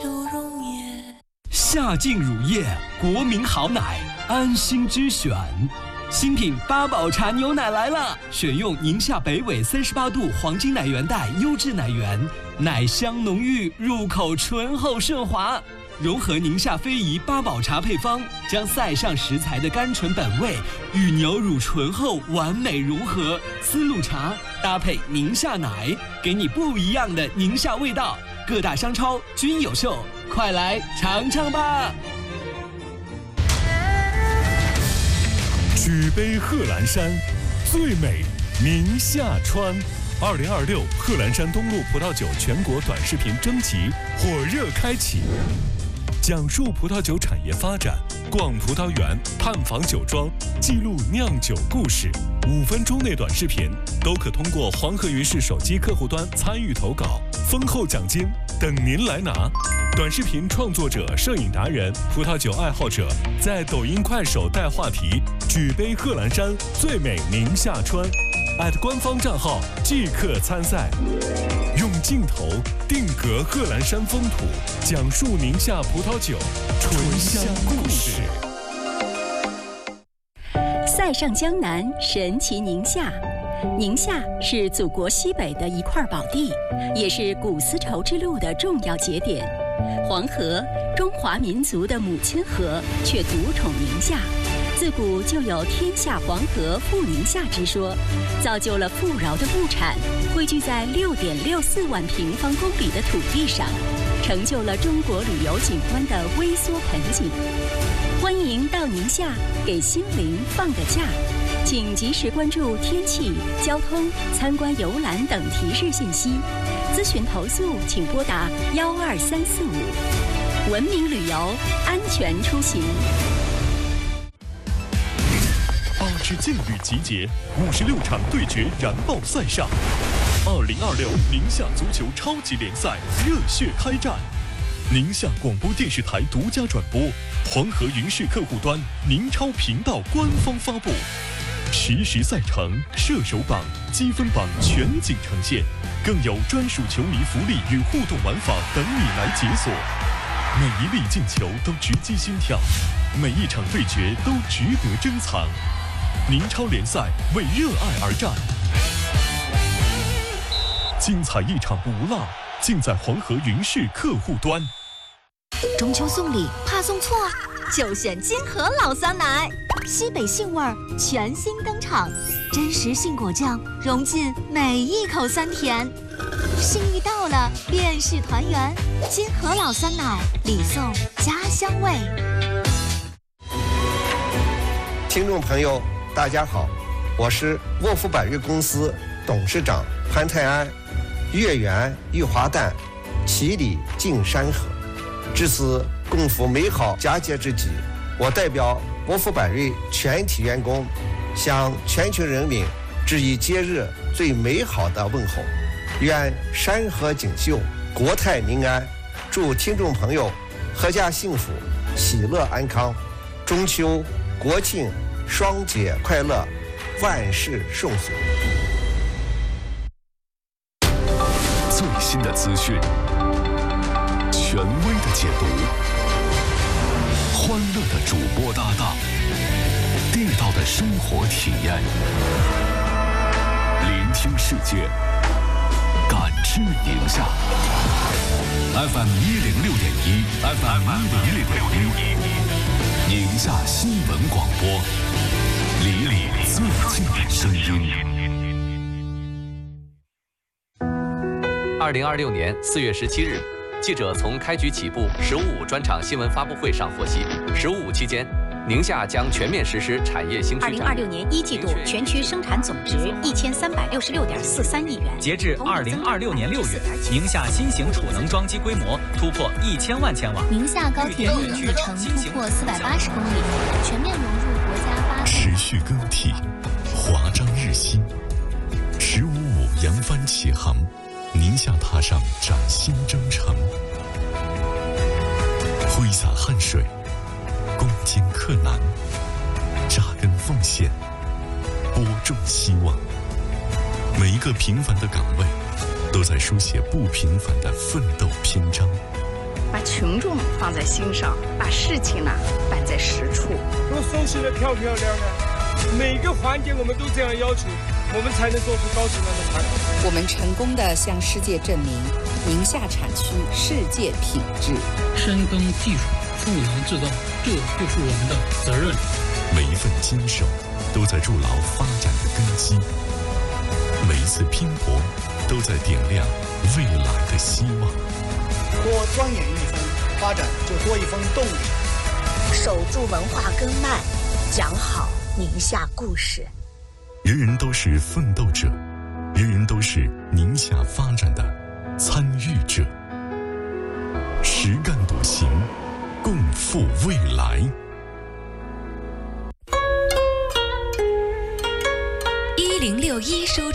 夏劲乳业，国民好奶，安心之选。新品八宝茶牛奶来了，选用宁夏北纬38度黄金奶源带优质奶源，奶香浓郁，入口醇厚顺滑。融合宁夏非遗八宝茶配方，将塞上食材的甘醇本味与牛乳醇厚完美融合，丝路茶搭配宁夏奶，给你不一样的宁夏味道。各大商超均有售，快来尝尝吧！ 举杯贺兰山，最美宁夏川。2026贺兰山东路葡萄酒全国短视频征集火热开启，讲述葡萄酒产业发展，逛葡萄园，探访酒庄，记录酿酒故事。5分钟内短视频都可通过黄河云视手机客户端参与投稿，丰厚奖金等您来拿。短视频创作者、摄影达人、葡萄酒爱好者在抖音、快手带话题，举杯贺兰山，最美宁夏川。官方账号即刻参赛，用镜头定格贺兰山风土，讲述宁夏葡萄酒醇香故事。 塞上江南，神奇宁夏。宁夏是祖国西北的一块宝地，也是古丝绸之路的重要节点。黄河，中华民族的母亲河，却独宠宁夏。自古就有天下黄河富宁夏之说，造就了富饶的物产汇聚在6.64万平方公里的土地上，成就了中国旅游景观的微缩盆景。欢迎到宁夏给心灵放个假，请及时关注天气、交通、参观游览等提示信息。咨询投诉请拨打12345。文明旅游，安全出行。 8支劲旅集结，56场对决燃爆赛上。2026宁夏足球超级联赛热血开战，宁夏广播电视台独家转播，黄河云视客户端、宁超频道官方发布，实时赛程、射手榜、积分榜全景呈现，更有专属球迷福利与互动玩法等你来解锁。每一粒进球都直击心跳，每一场对决都值得珍藏。宁超联赛为热爱而战，精彩一场不落，尽在黄河云视客户端。 中秋送礼怕送错，就选金河老酸奶，西北杏味儿全新登场，真实杏果酱融进每一口酸甜，幸运到了便是团圆，金河老酸奶礼送家乡味。 听众朋友大家好，我是沃夫百瑞公司董事长潘泰安。月圆玉华诞，其礼敬山河。至此共赴美好佳节之际，我代表沃夫百瑞全体员工，向全球人民致以节日最美好的问候。愿山河锦绣，国泰民安。祝听众朋友阖家幸福，喜乐安康。中秋、国庆双节快乐，万事顺遂。 最新的资讯，权威的解读，欢乐的主播搭档，地道的生活体验，聆听世界，感知宁夏。FM 106.1 ，FM 106.1，宁夏新闻广播，离你最近的声音。 2026年4月17日，记者从开局起步“15+5”专场新闻发布会上获悉，“15+5”期间，宁夏将全面实施产业兴趣战略。 2026年1季度全区生产总值1366.43亿元。 截至2026年6月，宁夏新型储能装机规模突破1000万千瓦。 宁夏高铁运营里程突破480公里，全面融入国家8 持续更替，华章日新。“15+5”扬帆起航，宁夏踏上崭新征程。挥洒汗水，攻坚克难，扎根奉献，播种希望。每一个平凡的岗位，都在书写不平凡的奋斗篇章。 把群众放在心上，把事情呢办在实处。 都收拾得漂漂亮亮，每个环节我们都这样要求，我们才能做出高质量的产品。 我们成功地向世界证明，宁夏产区世界品质。 深耕技术，赋能制造，这就是我们的责任。 每一份坚守都在筑牢发展的根基，每一次拼搏都在点亮未来的希望。 多钻研一分，发展就多一分动力。 守住文化根脉，讲好宁夏故事。 人人都是奋斗者，人人都是宁夏发展的参与者。实干笃行，共赴未来。 1061收